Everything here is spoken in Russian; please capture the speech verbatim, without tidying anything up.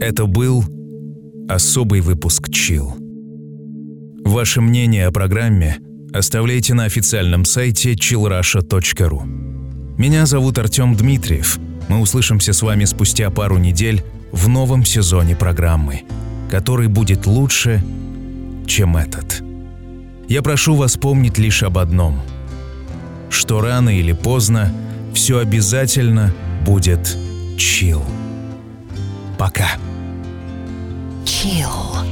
Это был особый выпуск Chill. Ваше мнение о программе оставляйте на официальном сайте чилл раша точка ру. Меня зовут Артем Дмитриев. Мы услышимся с вами спустя пару недель в новом сезоне программы, который будет лучше, чем этот. Я прошу вас помнить лишь об одном, что рано или поздно все обязательно будет chill. Пока. Chill.